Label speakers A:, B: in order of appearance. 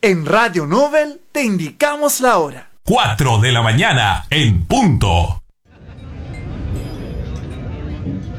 A: En Radio Nobel te indicamos la hora.
B: 4 de la mañana en punto.